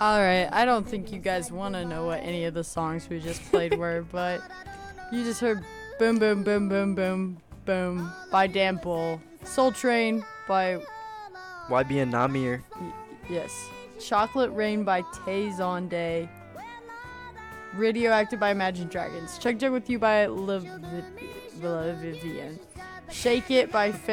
Alright, I don't think you guys want to know what any of the songs we just played were, but you just heard Boom Boom Boom Boom Boom Boom by Dan Bull, Soul Train by, YB and Namir. yes, Chocolate Rain by Tay Zonday, Radioactive by Imagine Dragons, Check Jug With You by Vivian, Shake It by